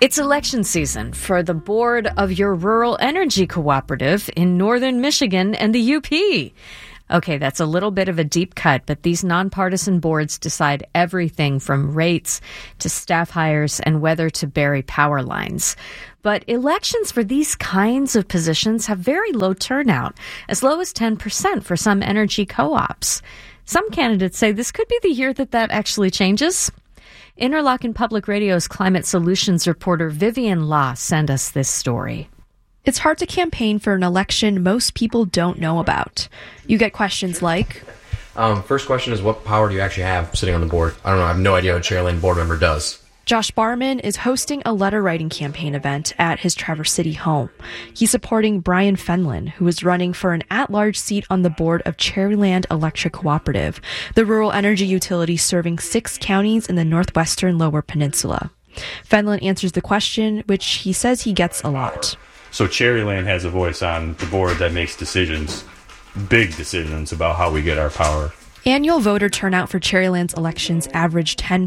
It's election season for the board of your rural energy cooperative in northern Michigan and the UP. Okay, that's a little bit of a deep cut, but these nonpartisan boards decide everything from rates to staff hires and whether to bury power lines. But elections for these kinds of positions have very low turnout, as low as 10% for some energy co-ops. Some candidates say this could be the year that actually changes. Interlochen Public Radio's climate solutions reporter Vivian Law sent us this story. It's hard to campaign for an election most people don't know about. You get questions like, first question is, what power do you actually have sitting on the board? I don't know. I have no idea what a Cherry Lane board member does. Josh Barman is hosting a letter writing campaign event at his Traverse City home. He's supporting Brian Fenlon, who is running for an at-large seat on the board of Cherryland Electric Cooperative, the rural energy utility serving 6 counties in the northwestern Lower Peninsula. Fenlon answers the question, which he says he gets a lot. So Cherryland has a voice on the board that makes decisions, big decisions about how we get our power. Annual voter turnout for Cherryland's elections averaged 10%.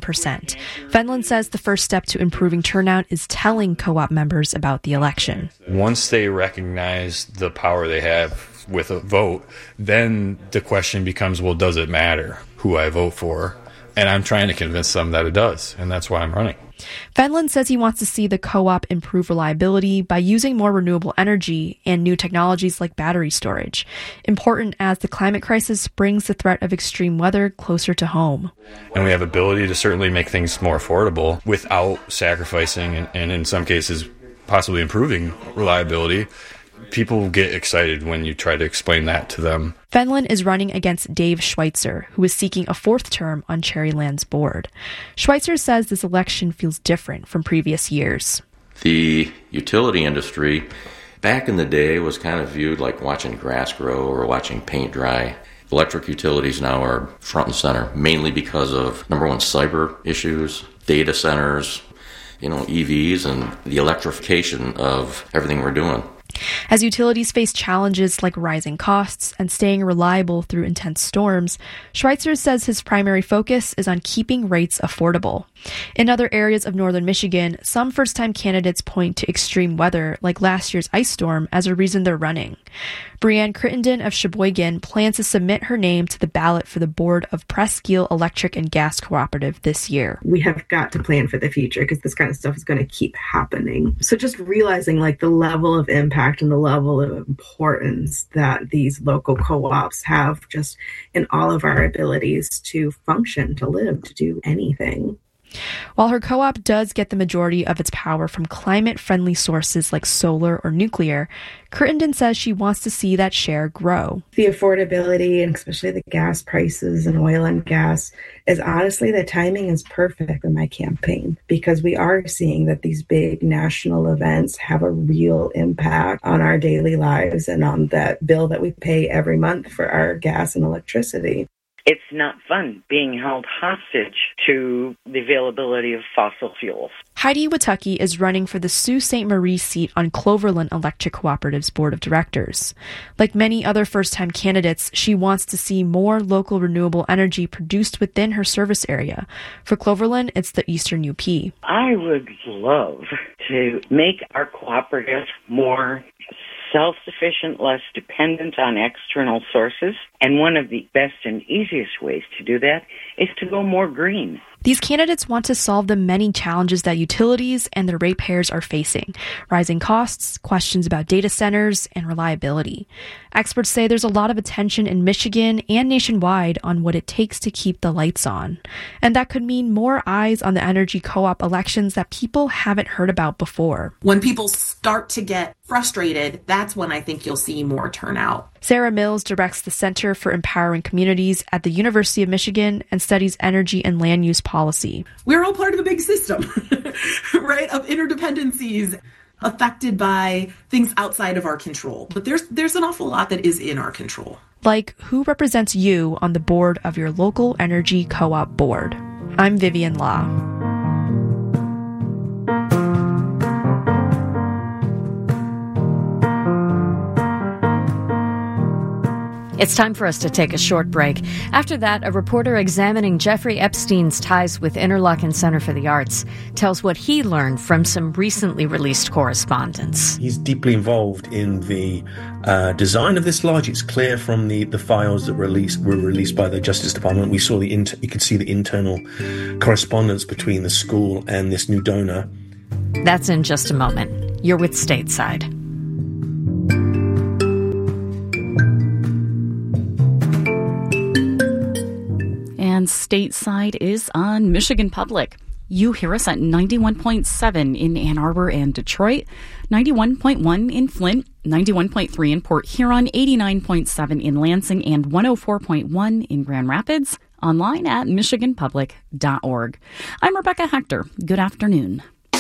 Fenlon says the first step to improving turnout is telling co-op members about the election. Once they recognize the power they have with a vote, then the question becomes, well, does it matter who I vote for? And I'm trying to convince them that it does, and that's why I'm running. Fenlon says he wants to see the co-op improve reliability by using more renewable energy and new technologies like battery storage, important as the climate crisis brings the threat of extreme weather closer to home. And we have ability to certainly make things more affordable without sacrificing and in some cases possibly improving reliability. People get excited when you try to explain that to them. Fenlon is running against Dave Schweitzer, who is seeking a 4th term on Cherryland's board. Schweitzer says this election feels different from previous years. The utility industry back in the day was kind of viewed like watching grass grow or watching paint dry. Electric utilities now are front and center, mainly because of, number one, cyber issues, data centers, EVs, and the electrification of everything we're doing. As utilities face challenges like rising costs and staying reliable through intense storms, Schweitzer says his primary focus is on keeping rates affordable. In other areas of northern Michigan, some first-time candidates point to extreme weather, like last year's ice storm, as a reason they're running. Brianne Crittenden of Sheboygan plans to submit her name to the ballot for the board of Presqu'Île Electric and Gas Cooperative this year. We have got to plan for the future because this kind of stuff is going to keep happening. So just realizing the level of impact and the level of importance that these local co-ops have just in all of our abilities to function, to live, to do anything. While her co-op does get the majority of its power from climate-friendly sources like solar or nuclear, Crittenden says she wants to see that share grow. The affordability, and especially the gas prices and oil and gas, is honestly, the timing is perfect in my campaign because we are seeing that these big national events have a real impact on our daily lives and on that bill that we pay every month for our gas and electricity. It's not fun being held hostage to the availability of fossil fuels. Heidi Watucky is running for the Sault Ste. Marie seat on Cloverland Electric Cooperative's board of directors. Like many other first-time candidates, she wants to see more local renewable energy produced within her service area. For Cloverland, it's the Eastern UP. I would love to make our cooperative more self-sufficient, less dependent on external sources. And one of the best and easiest ways to do that is to go more green. These candidates want to solve the many challenges that utilities and their ratepayers are facing: rising costs, questions about data centers, and reliability. Experts say there's a lot of attention in Michigan and nationwide on what it takes to keep the lights on. And that could mean more eyes on the energy co-op elections that people haven't heard about before. When people start to get frustrated, that's when I think you'll see more turnout. Sarah Mills directs the Center for Empowering Communities at the University of Michigan and studies energy and land use policy. We're all part of a big system, right, of interdependencies affected by things outside of our control. But there's an awful lot that is in our control. Like who represents you on the board of your local energy co-op board. I'm Vivian Law. It's time for us to take a short break. After that, a reporter examining Jeffrey Epstein's ties with Interlochen Center for the Arts tells what he learned from some recently released correspondence. He's deeply involved in the design of this lodge. It's clear from the files that were released by the Justice Department. We saw you could see the internal correspondence between the school and this new donor. That's in just a moment. You're with Stateside. And Stateside is on Michigan Public. You hear us at 91.7 in Ann Arbor and Detroit, 91.1 in Flint, 91.3 in Port Huron, 89.7 in Lansing, and 104.1 in Grand Rapids. Online at michiganpublic.org. I'm Rebecca Hector. Good afternoon.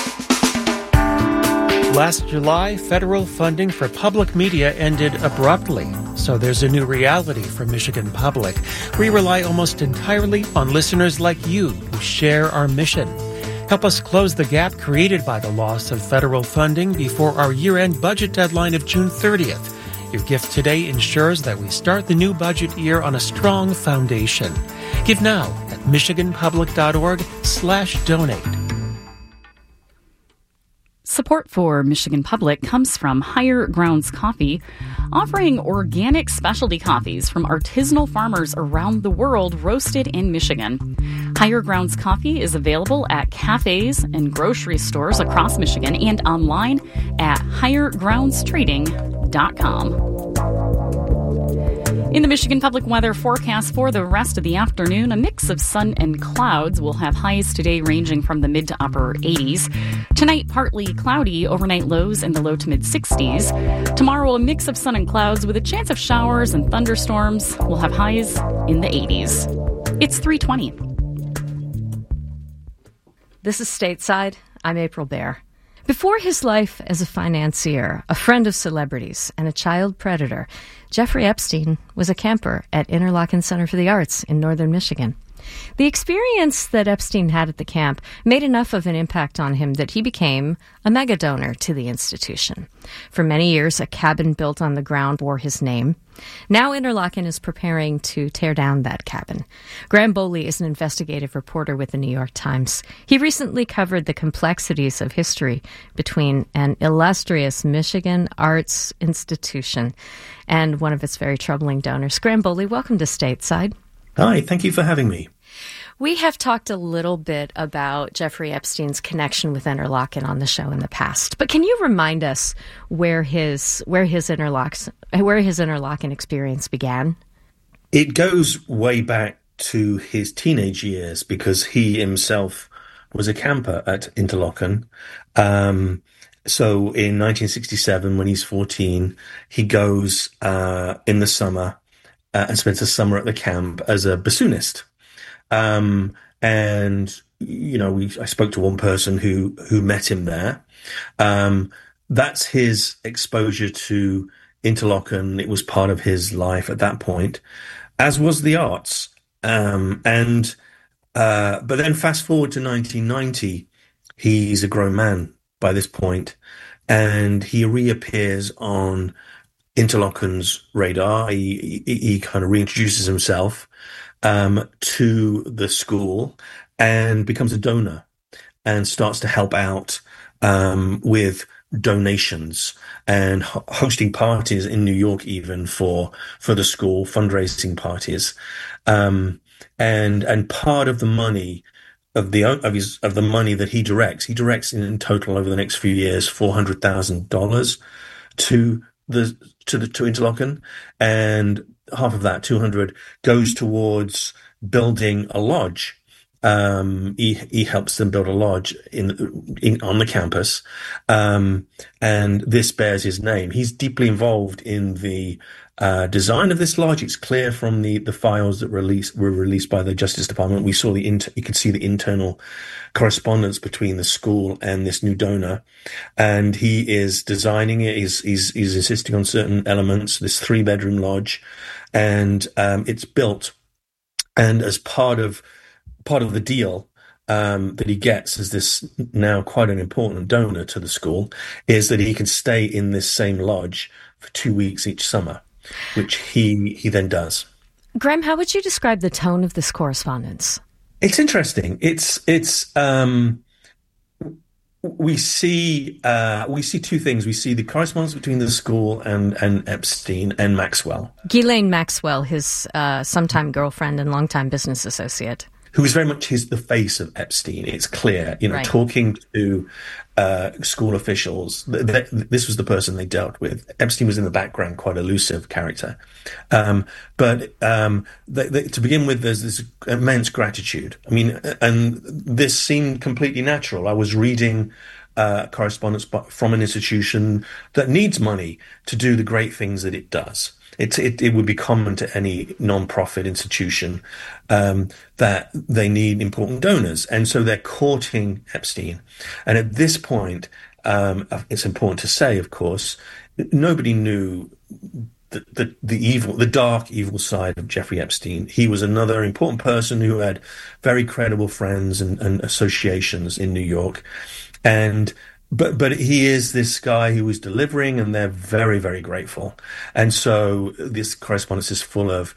Last July, federal funding for public media ended abruptly, so there's a new reality for Michigan Public. We rely almost entirely on listeners like you who share our mission. Help us close the gap created by the loss of federal funding before our year-end budget deadline of June 30th. Your gift today ensures that we start the new budget year on a strong foundation. Give now at michiganpublic.org/donate. Support for Michigan Public comes from Higher Grounds Coffee, offering organic specialty coffees from artisanal farmers around the world roasted in Michigan. Higher Grounds Coffee is available at cafes and grocery stores across Michigan and online at highergroundstrading.com. In the Michigan Public weather forecast for the rest of the afternoon, a mix of sun and clouds. Will have highs today ranging from the mid to upper 80s. Tonight, partly cloudy, overnight lows in the low to mid 60s. Tomorrow, a mix of sun and clouds with a chance of showers and thunderstorms. We'll have highs in the 80s. It's 3:20. This is Stateside. I'm April Baer. Before his life as a financier, a friend of celebrities, and a child predator, Jeffrey Epstein was a camper at Interlochen Center for the Arts in northern Michigan. The experience that Epstein had at the camp made enough of an impact on him that he became a mega donor to the institution. For many years, a cabin built on the ground bore his name. Now Interlochen is preparing to tear down that cabin. Graham Boley is an investigative reporter with the New York Times. He recently covered the complexities of history between an illustrious Michigan arts institution and one of its very troubling donors. Graham Boley, welcome to Stateside. Hi, thank you for having me. We have talked a little bit about Jeffrey Epstein's connection with Interlochen on the show in the past, but can you remind us where his Interlochen experience began? It goes way back to his teenage years because he himself was a camper at Interlochen. So in 1967, when he's 14, he goes in the summer and spends the summer at the camp as a bassoonist. And, you know, I spoke to one person who met him there. That's his exposure to Interlochen. It was part of his life at that point, as was the arts. But then fast forward to 1990, he's a grown man by this point, and he reappears on Interlochen's radar. He kind of reintroduces himself to the school and becomes a donor and starts to help out with donations and hosting parties in New York, even for the school, fundraising parties. And part of the money of the money that he directs in total over the next few years $400,000 to Interlochen, and half of that, 200, goes towards building a lodge. He helps them build a lodge on the campus, and this bears his name. He's deeply involved in the design of this lodge. It's clear from the files that were released by the Justice Department. We saw you could see the internal correspondence between the school and this new donor, and he is designing it. He's insisting on certain elements. This 3-bedroom lodge, and it's built. And as part of the deal that he gets as this now quite an important donor to the school is that he can stay in this same lodge for 2 weeks each summer. which he then does. Graham, how would you describe the tone of this correspondence? It's interesting. We see two things. We see the correspondence between the school and Epstein and Maxwell. Ghislaine Maxwell, his sometime girlfriend and longtime business associate. Who was very much the face of Epstein. It's clear, right. Talking to school officials. This was the person they dealt with. Epstein was in the background, quite elusive character. But to begin with, there's this immense gratitude. I mean, and this seemed completely natural. I was reading correspondence from an institution that needs money to do the great things that it does. It would be common to any non-profit institution that they need important donors. And so they're courting Epstein. And at this point, it's important to say, of course, nobody knew the dark evil side of Jeffrey Epstein. He was another important person who had very credible friends and associations in New York. But he is this guy who was delivering, and they're very, very grateful. And so this correspondence is full of,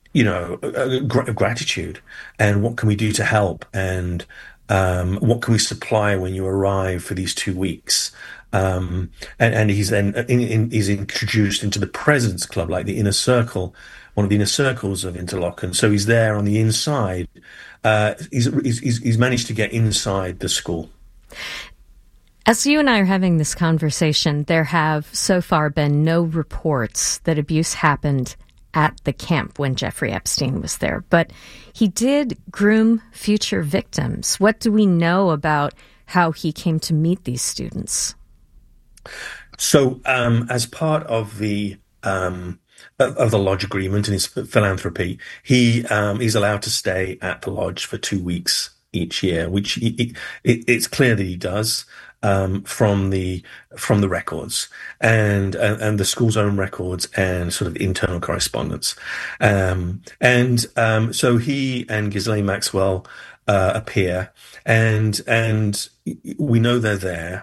gratitude. And what can we do to help? And what can we supply when you arrive for these 2 weeks? And he's then he's introduced into the President's Club, like the inner circle, one of the inner circles of Interlochen. So he's there on the inside. He's managed to get inside the school. As you and I are having this conversation, there have so far been no reports that abuse happened at the camp when Jeffrey Epstein was there. But he did groom future victims. What do we know about how he came to meet these students? So as part of the lodge agreement and his philanthropy, he's allowed to stay at the lodge for 2 weeks each year, which it's clear that he does. From the records and the school's own records and sort of internal correspondence. So he and Ghislaine Maxwell appear and we know they're there.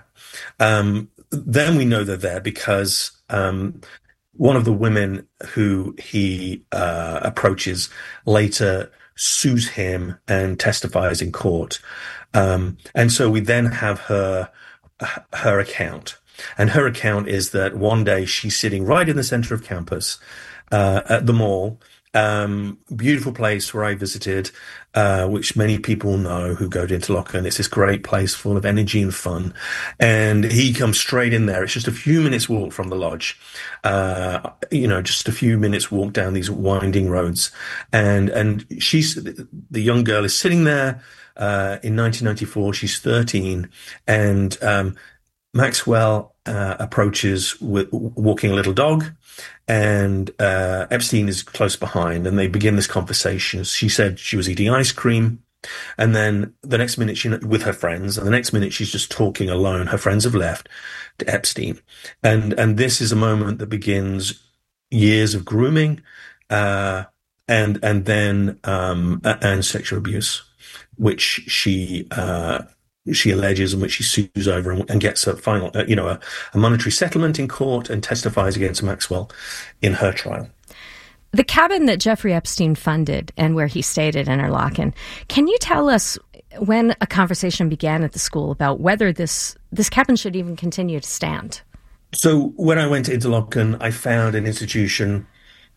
Then we know they're there because one of the women who he approaches later sues him and testifies in court. And so we then have her account. And her account is that one day she's sitting right in the center of campus at the mall. Beautiful place where I visited, which many people know who go to Interlochen. It's this great place full of energy and fun. And he comes straight in there. It's just a few minutes walk from the lodge. Just a few minutes walk down these winding roads. And the young girl is sitting there. In 1994, she's 13, and Maxwell approaches with walking a little dog, and Epstein is close behind, and they begin this conversation. She said she was eating ice cream, and then the next minute with her friends, and the next minute she's just talking alone. Her friends have left to Epstein, and this is a moment that begins years of grooming, and then sexual abuse, which she alleges and which she sues over and gets a final, a monetary settlement in court and testifies against Maxwell in her trial. The cabin that Jeffrey Epstein funded and where he stayed at Interlochen, can you tell us when a conversation began at the school about whether this cabin should even continue to stand? So when I went to Interlochen, I found an institution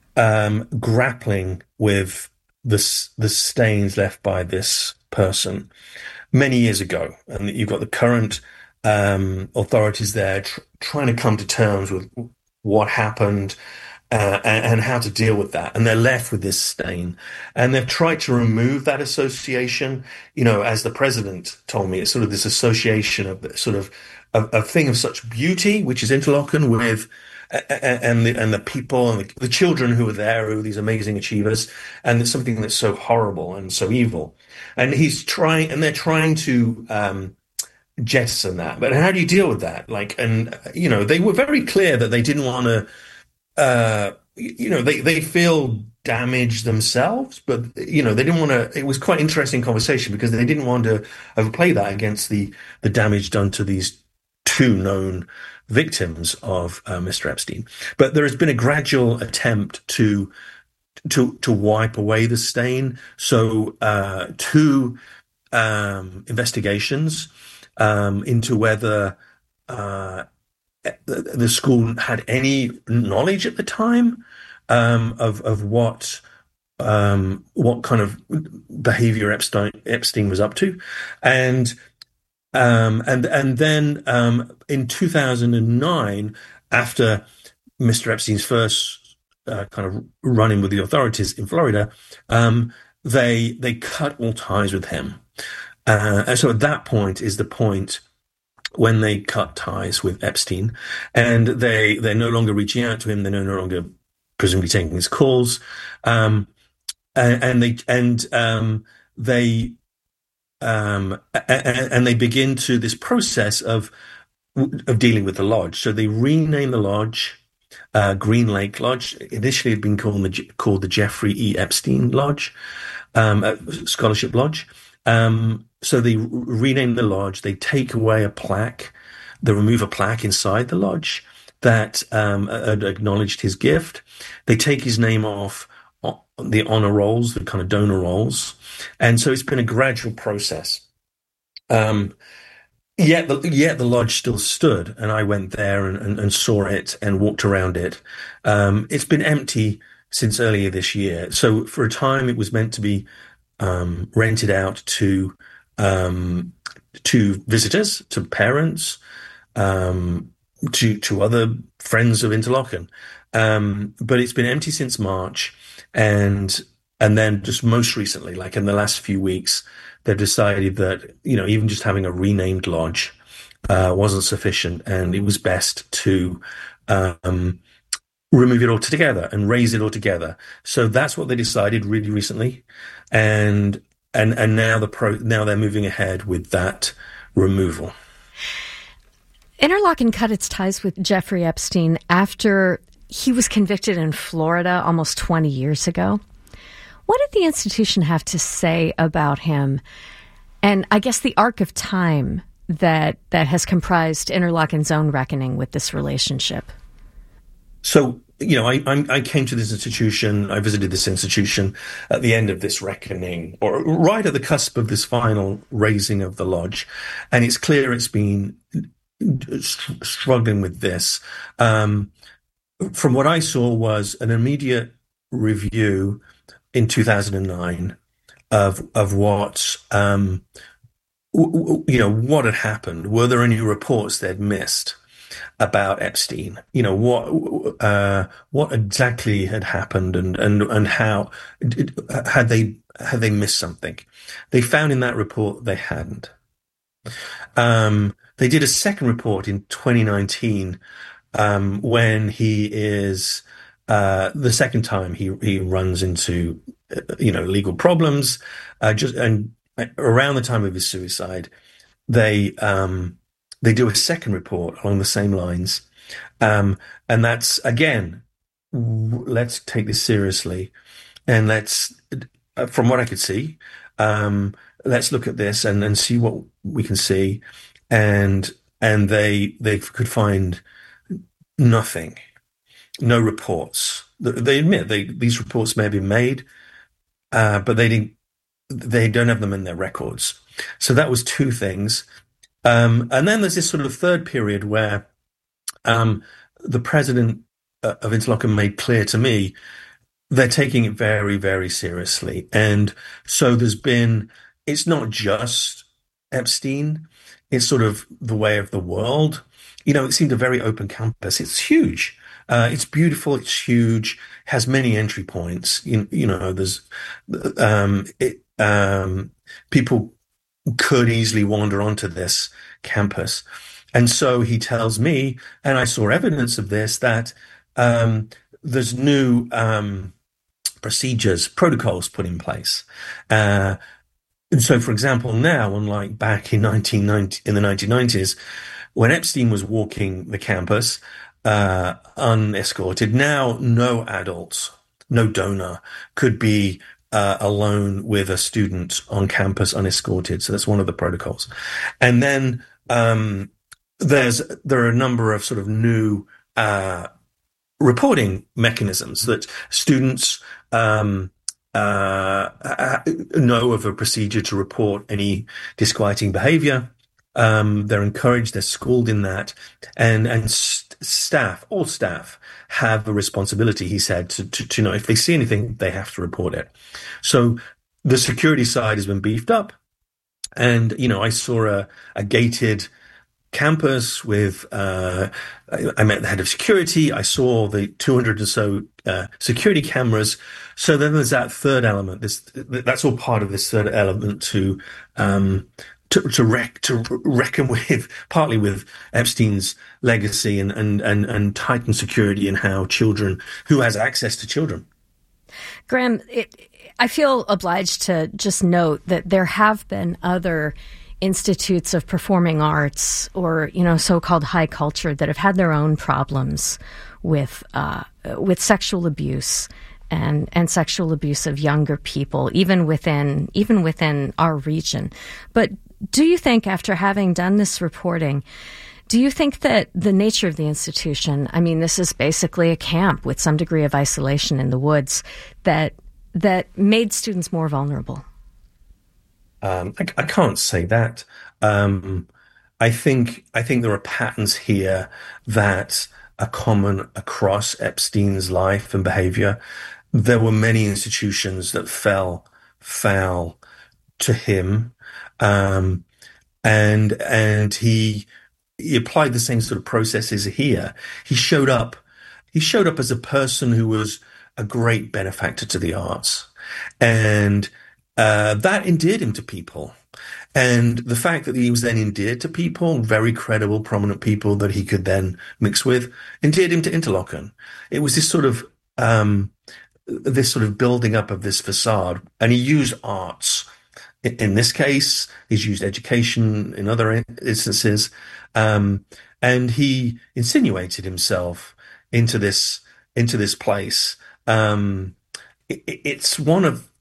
grappling with the stains left by this person many years ago, and you've got the current authorities there trying to come to terms with what happened and how to deal with that, and they're left with this stain, and they've tried to remove that association. As the president told me, it's sort of this association of sort of a thing of such beauty, which is Interlochen, with and the people and the children who are there, who are these amazing achievers, and it's something that's so horrible and so evil. And they're trying to jettison that. But how do you deal with that? They were very clear that they didn't want to, they feel damaged themselves, but, they didn't want to, it was quite interesting conversation because they didn't want to overplay that against the damage done to these two known victims of Mr. Epstein. But there has been a gradual attempt to wipe away the stain. So two investigations into whether the school had any knowledge at the time of what kind of behavior Epstein was up to, and then in 2009, after Mr. Epstein's first kind of run-in with the authorities in Florida, they cut all ties with him, and so at that point is the point when they cut ties with Epstein, and they're no longer reaching out to him. They're no longer presumably taking his calls, and they begin to this process of dealing with the lodge. So they rename the lodge Green Lake Lodge. Initially, it had been called the Jeffrey E. Epstein Lodge, Scholarship Lodge. So they rename the lodge. They take away a plaque. They remove a plaque inside the lodge that had acknowledged his gift. They take his name off the honor rolls, the kind of donor rolls. And so it's been a gradual process. Yet the lodge still stood, and I went there and saw it and walked around it. It's been empty since earlier this year. So for a time, it was meant to be rented out to visitors, to parents, to other friends of Interlochen. But it's been empty since March, and then just most recently, like in the last few weeks, they've decided that, even just having a renamed lodge wasn't sufficient, and it was best to remove it all together and raise it all together. So that's what they decided really recently, and now now they're moving ahead with that removal. Interlochen cut its ties with Jeffrey Epstein after he was convicted in Florida almost 20 years ago. What did the institution have to say about him? And I guess the arc of time that has comprised Interlochen's own reckoning with this relationship. So, I came to this institution, I visited this institution at the end of this reckoning, or right at the cusp of this final raising of the lodge. And it's clear it's been struggling with this. From what I saw was an immediate review in 2009 of what what had happened. Were there any reports they'd missed about Epstein? What exactly had happened, and how had they missed something? They found in that report they hadn't. They did a second report in 2019 when he is the second time he runs into legal problems. And around the time of his suicide, they do a second report along the same lines, and that's again, let's take this seriously, and let's, from what I could see, let's look at this and see what we can see, and they could find nothing, no reports. They admit these reports may have been made, but they don't have them in their records. So that was two things. And then there's this sort of third period where the president of Interlochen made clear to me they're taking it very, very seriously. And so it's not just Epstein, it's sort of the way of the world. It seemed a very open campus. It's huge. It's beautiful. It's huge. Has many entry points. There's people could easily wander onto this campus, and so he tells me, and I saw evidence of this, that there's new protocols put in place. And so, for example, now, unlike back in the 1990s, when Epstein was walking the campus unescorted, now no adults, no donor could be alone with a student on campus unescorted. So that's one of the protocols. And then there are a number of sort of new reporting mechanisms that students know of a procedure to report any disquieting behavior. They're encouraged, they're schooled in that, and all staff have a responsibility, he said, to know if they see anything, they have to report it. So the security side has been beefed up, and I saw a gated campus with I met the head of security. I saw the 200 or so security cameras. So then there's that third element. That's all part of this third element to reckon with, partly with Epstein's legacy and tighten security and who has access to children. Graham, I feel obliged to just note that there have been other institutes of performing arts or, so-called high culture that have had their own problems with sexual abuse and sexual abuse of younger people, even within our region. But do you think, after having done this reporting, do you think that the nature of the institution, I mean, this is basically a camp with some degree of isolation in the woods, that made students more vulnerable? I can't say that. I think there are patterns here that are common across Epstein's life and behavior. There were many institutions that fell foul to him, and he applied the same sort of processes here. He showed up as a person who was a great benefactor to the arts, and that endeared him to people. And the fact that he was then endeared to people, very credible, prominent people that he could then mix with, endeared him to Interlochen. It was this sort of building up of this facade. And he used arts. In this case, he's used education in other instances. And he insinuated himself into this place. It's one of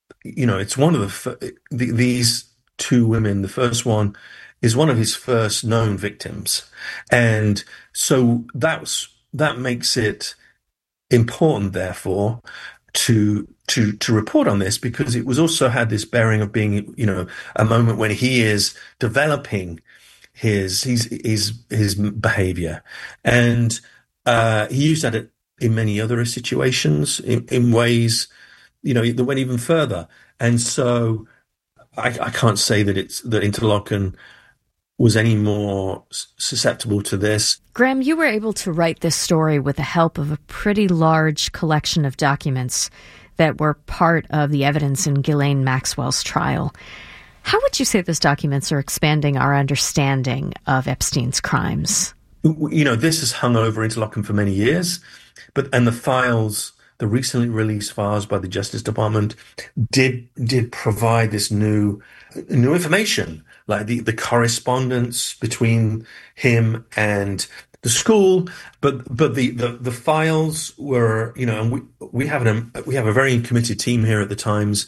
these two women. The first one is one of his first known victims, and so that makes it important, therefore, to report on this, because it was also had this bearing of being, a moment when he is developing his behavior, and he used that in many other situations in ways, that went even further. And so I can't say that Interlochen was any more susceptible to this. Graham, you were able to write this story with the help of a pretty large collection of documents that were part of the evidence in Ghislaine Maxwell's trial. How would you say those documents are expanding our understanding of Epstein's crimes? This has hung over Interlochen for many years, and the recently released files by the Justice Department did provide this new information, like the correspondence between him and the school. But the files were, and we have a very committed team here at the Times,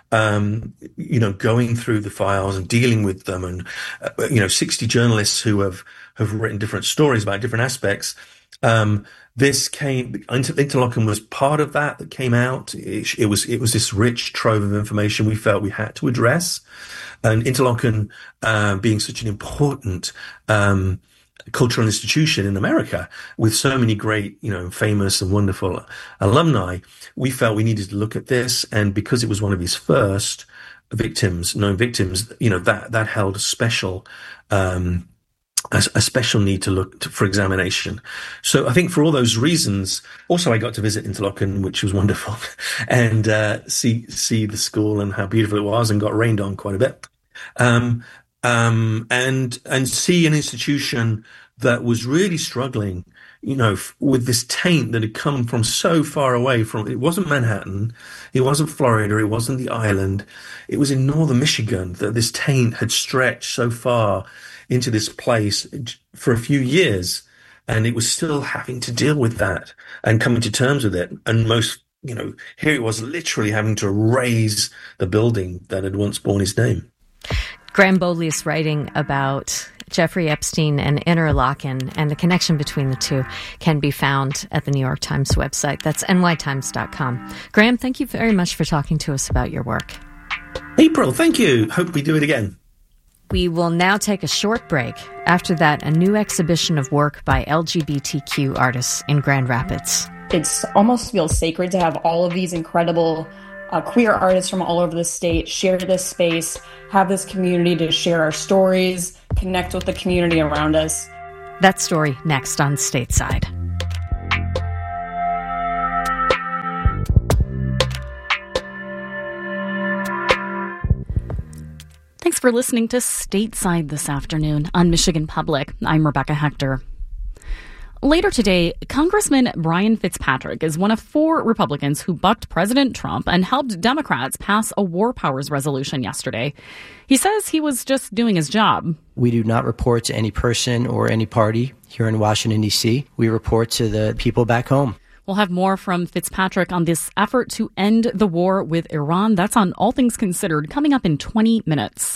going through the files and dealing with them, and 60 journalists who have written different stories about different aspects. Interlochen was part of that came out. It was this rich trove of information we felt we had to address, and Interlochen, being such an important cultural institution in America with so many great, famous and wonderful alumni, we felt we needed to look at this, and because it was one of his first known victims, that held a special need to look for examination. So I think for all those reasons, also I got to visit Interlochen, which was wonderful, and see the school and how beautiful it was, and got rained on quite a bit, and see an institution that was really struggling, with this taint that had come from so far away from. It wasn't Manhattan, it wasn't Florida, it wasn't the island, it was in northern Michigan that this taint had stretched so far into this place for a few years, and it was still having to deal with that and coming to terms with it. And here it was literally having to raise the building that had once borne his name. Graham Bowley is writing about Jeffrey Epstein and Interlochen, and the connection between the two can be found at the New York Times website. That's nytimes.com. Graham, thank you very much for talking to us about your work. April, thank you. Hope we do it again. We will now take a short break. After that, a new exhibition of work by LGBTQ artists in Grand Rapids. It almost feels sacred to have all of these incredible queer artists from all over the state share this space, have this community to share our stories, connect with the community around us. That story next on Stateside. Thanks for listening to Stateside this afternoon on Michigan Public. I'm Rebecca Hector. Later today, Congressman Brian Fitzpatrick is one of 4 Republicans who bucked President Trump and helped Democrats pass a war powers resolution yesterday. He says he was just doing his job. We do not report to any person or any party here in Washington, D.C. We report to the people back home. We'll have more from Fitzpatrick on this effort to end the war with Iran. That's on All Things Considered, coming up in 20 minutes.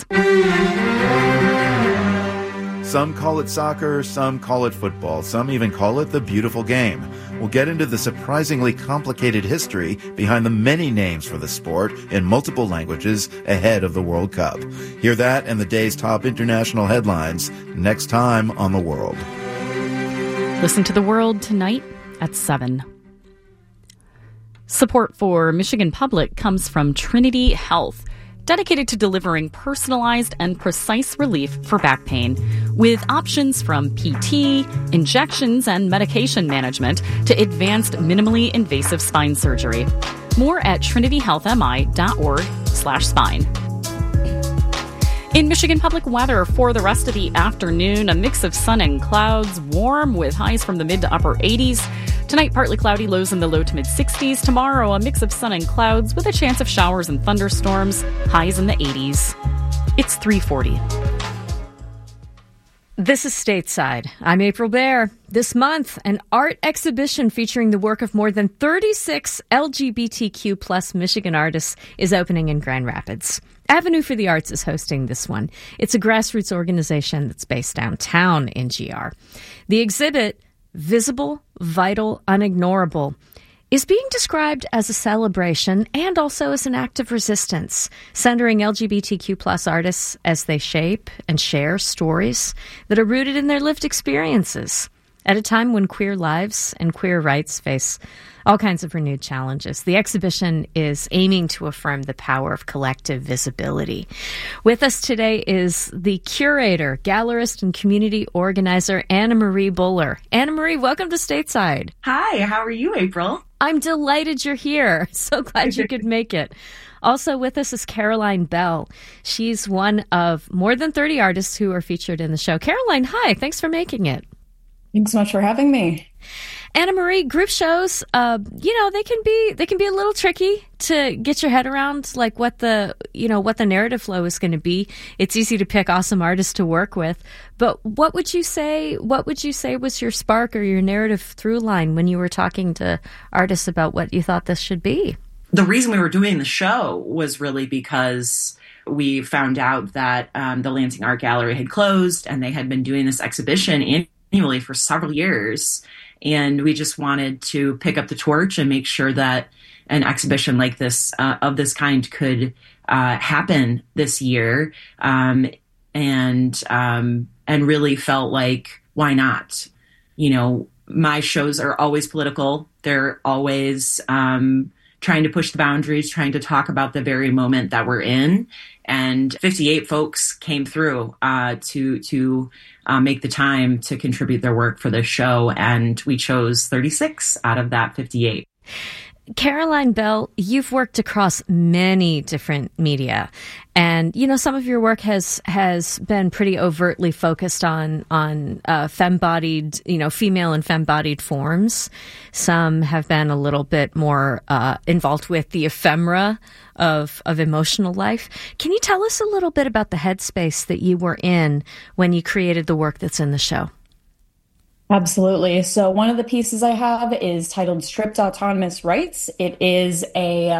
Some call it soccer, some call it football, some even call it the beautiful game. We'll get into the surprisingly complicated history behind the many names for the sport in multiple languages ahead of the World Cup. Hear that and the day's top international headlines next time on The World. Listen to The World tonight at 7. Support for Michigan Public comes from Trinity Health, dedicated to delivering personalized and precise relief for back pain, with options from PT, injections, and medication management to advanced minimally invasive spine surgery. More at trinityhealthmi.org/spine. In Michigan Public weather for the rest of the afternoon, a mix of sun and clouds, warm with highs from the mid to upper 80s. Tonight, partly cloudy, lows in the low to mid 60s. Tomorrow, a mix of sun and clouds with a chance of showers and thunderstorms, highs in the 80s. It's 3:40. This is Stateside. I'm April Baer. This month, an art exhibition featuring the work of more than 36 LGBTQ plus Michigan artists is opening in Grand Rapids. Avenue for the Arts is hosting this one. It's a grassroots organization that's based downtown in GR. The exhibit, Visible, Vital, Unignorable, is being described as a celebration and also as an act of resistance, centering LGBTQ plus artists as they shape and share stories that are rooted in their lived experiences. At a time when queer lives and queer rights face all kinds of renewed challenges, the exhibition is aiming to affirm the power of collective visibility. With us today is the curator, gallerist, and community organizer, Anna Marie Buller. Anna Marie, welcome to Stateside. Hi, how are you, April? I'm delighted you're here. So glad you could make it. Also with us is Caroline Bell. She's one of more than 30 artists who are featured in the show. Caroline, hi. Thanks for making it. Thanks so much for having me. Anna Marie, group shows, they can be a little tricky to get your head around, like what the narrative flow is going to be. It's easy to pick awesome artists to work with, but what would you say was your spark or your narrative through line when you were talking to artists about what you thought this should be? The reason we were doing the show was really because we found out that the Lansing Art Gallery had closed, and they had been doing this exhibition annually for several years. And we just wanted to pick up the torch and make sure that an exhibition like this, of this kind, could happen this year, and really felt like, why not? You know, my shows are always political. They're always trying to push the boundaries, trying to talk about the very moment that we're in. And 58 folks came through to make the time to contribute their work for this show, and we chose 36 out of that 58. Caroline Bell, you've worked across many different media, and some of your work has been pretty overtly focused on femme-bodied, female and femme-bodied forms. Some have been a little bit more involved with the ephemera of emotional life. Can you tell us a little bit about the headspace that you were in when you created the work that's in the show? Absolutely. So one of the pieces I have is titled Stripped Autonomous Rights. It is a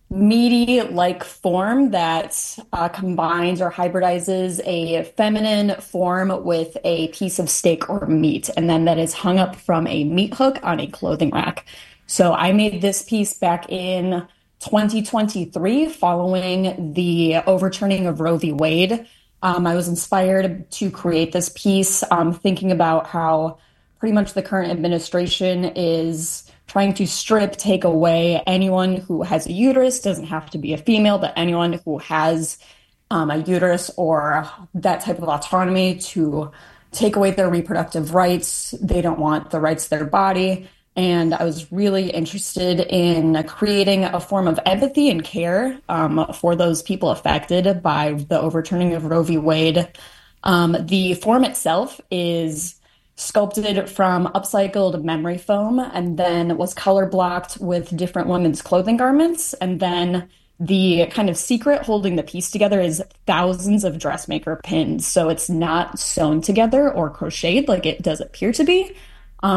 meaty-like form that combines or hybridizes a feminine form with a piece of steak or meat, and then that is hung up from a meat hook on a clothing rack. So I made this piece back in 2023 following the overturning of Roe v. Wade. I was inspired to create this piece thinking about how pretty much the current administration is trying to take away anyone who has a uterus, doesn't have to be a female, but anyone who has a uterus or that type of autonomy, to take away their reproductive rights. They don't want the rights to their body. And I was really interested in creating a form of empathy and care for those people affected by the overturning of Roe v. Wade. The form itself is sculpted from upcycled memory foam and then was color blocked with different women's clothing garments. And then the kind of secret holding the piece together is thousands of dressmaker pins. So it's not sewn together or crocheted like it does appear to be.